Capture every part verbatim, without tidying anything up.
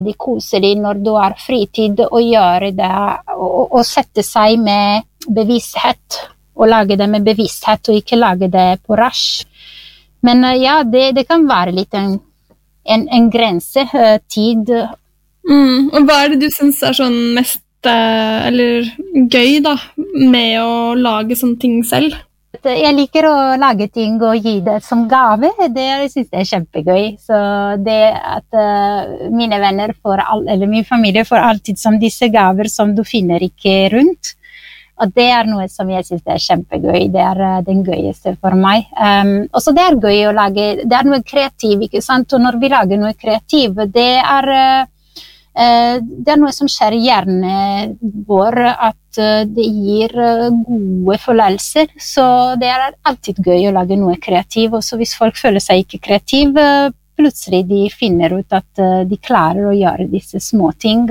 De koselig når du har fritid å gjøre det, og, og sette seg med bevissthet, og lage det med bevissthet, og ikke lage det på rush. Men ja, det, det kan være litt en, en, en grense, uh, tid. Mm. Og hva er det du synes er sånn mest, uh, eller gøy da, med å lage sånne ting selv? Jeg liker å lage ting og gi det som gave, det jeg synes jeg er kjempegøy. Så det at uh, mine venner får, all, eller min familie får alltid som disse gaver som du finner ikke rundt. Og det er noe som jeg synes er kjempegøy, det er uh, den gøyeste for meg. Um, og så det er gøy å lage, det er noe kreativ, ikke sant? Og når vi lager noe kreativ, det er... Uh, Det er noe som skjer i hjernen vår, at det gir gode følelser, så det er alltid gøy å lage noe kreativ, og så hvis folk føler seg ikke kreativ, plutselig de finner ut at de klarer å gjøre disse små ting.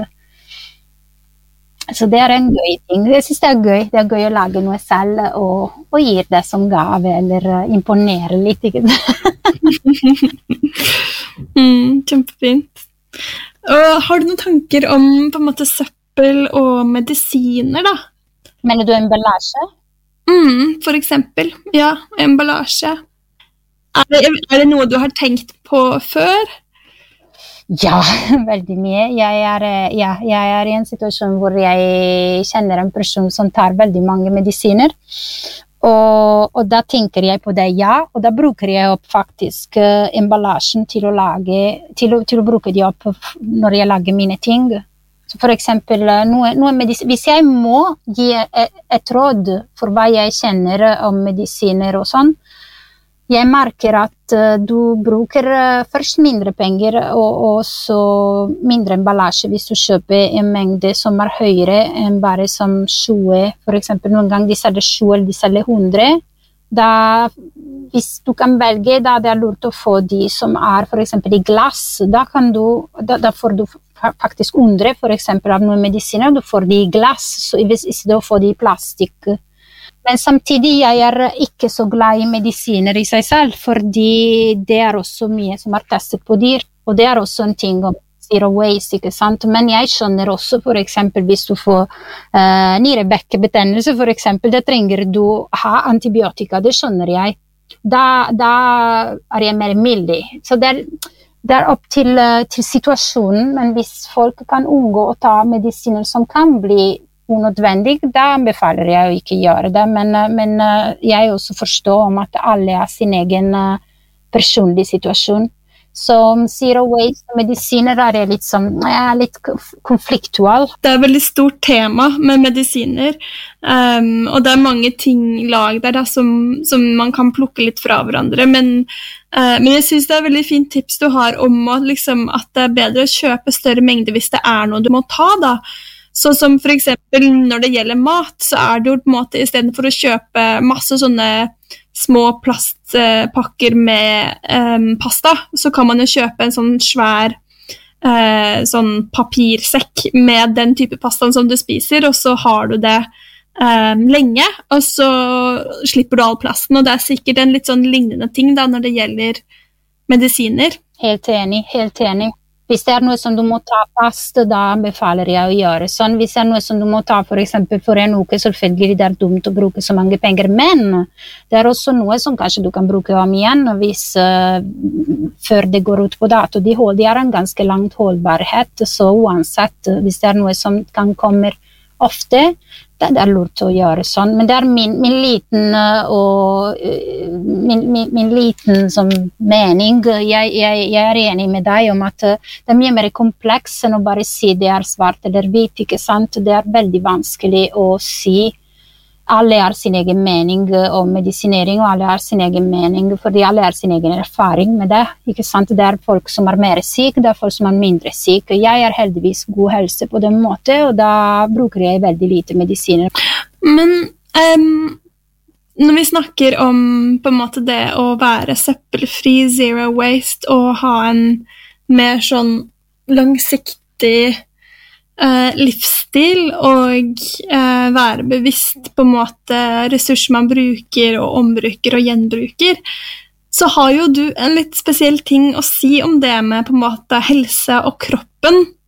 Så det er en gøy ting. Jeg synes det er gøy, det er gøy å lage noe selv, og, og gir det som gave, eller imponere litt, ikke sant? mm, kjempefint. Og har du noen tanker om på en måte søppel og medisiner da? Mener du emballasje? Mm, for eksempel, ja, emballasje. Er det, er det noe du har tenkt på før? Ja, veldig mye. Jeg er, ja, jeg er i en situasjon hvor jeg kjenner en person som tar veldig mange medisiner. Og, og da tenker jeg på det, ja, og da bruker jeg opp faktisk uh, emballasjen til å lage, til å, til å bruke de opp når jeg lager mine ting. Så for eksempel, uh, noe, noe medis- hvis jeg må gi et, et råd for hva jeg kjenner om medisiner og sånn, jeg merker at uh, du bruker uh, først mindre penger og, og så mindre emballasje hvis du kjøper en mengde som er høyere enn bare som tjue. For eksempel noen gang de selger tjue eller de selger hundre. Da, hvis du kan velge, da det er lurt å få de som er for eksempel i glass. Da, kan du, da, da får du faktisk hundre for eksempel av noen medisiner, du får de i glass, så hvis ikke du får de i plastikk. Men samtidig jeg er ikke så glad i medisiner i seg selv, fordi det er også mye som er testet på dyr, og det er også en ting om zero waste, ikke sant? Men jeg skjønner også for eksempel hvis du får uh, nyrebekkenbetennelse for eksempel, det trenger du ha antibiotika, det skjønner jeg. Da, da er jeg mer mildig. Så det er, det er opp til, uh, til situasjonen, men hvis folk kan unngå å ta medisiner som kan bli unødvendig, da anbefaler jeg å ikke gjøre det, men, men jeg også forstår om at alle har sin egen personlig situasjon. Så zero waste medisiner er litt, som, er litt konfliktual. Det er et veldig stort tema med medisiner, um, og det er mange ting lag der da, som, som man kan plukke litt fra hverandre, men, uh, men jeg synes det er et veldig fint tips du har om at, liksom, at det er bedre å kjøpe større mengder hvis det er noe du må ta da. Så som for eksempel når det gjelder mat, så er det jo på en måte, i stedet for å kjøpe masse sånne små plastpakker med um, pasta, så kan man jo kjøpe en sånn svær uh, sånn papirsekk med den type pastaen som du spiser, og så har du det um, lenge, og så slipper du all plasten, og det er sikkert en litt sånn lignende ting da, når det gjelder medisiner. Helt enig, helt enig. Hvis det er noe som du må ta fast, da anbefaler jeg å gjøre sånn. Hvis det er noe som du må ta for eksempel for en uke, selvfølgelig det er dumt å bruke så mange penger, men det er også noe som kanskje du kan bruke om igjen hvis, uh, før det går ut på dato. De, hold, de har en ganske langt holdbarhet, så uansett, hvis det er noe som kan komme ofte, det er lurt å gjøre sånn. Men det er min, min liten og min, min, min liten som mening. Jeg, jeg, jeg er enig med deg om at det er mye mer kompleks enn å bare si det er svart eller hvit, ikke sant? Det er veldig vanskelig å si. Alle har sin egen mening om medisinering, og alle har sin egen mening, fordi alle har sin egen erfaring med det, ikke sant? Det er folk som er mer syk, det er folk som er mindre syk. Jeg er heldigvis god helse på den måten, og da bruker jeg veldig lite medisiner. Men um, når vi snakker om på en måte det å være søppelfri, zero waste, og ha en mer sånn langsiktig Uh, livsstil og uh, være bevisst på en måte ressurser man bruker og ombruker og gjenbruker. så har jo du en litt spesiell ting å si om det med på en måte helse og kroppen.